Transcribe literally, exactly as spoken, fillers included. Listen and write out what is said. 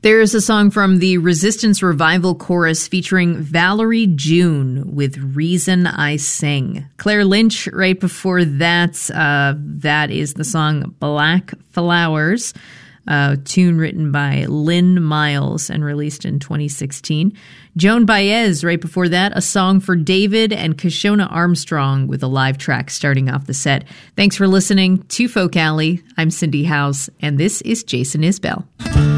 There is a song from the Resistance Revival Chorus featuring Valerie June with Reason I Sing. Claire Lynch right before that. Uh, that is the song Black Flowers, a tune written by Lynn Miles and released in twenty sixteen. Joan Baez right before that, a song for David and Kashona Armstrong with a live track starting off the set. Thanks for listening to Folk Alley. I'm Cindy House, and this is Jason Isbell.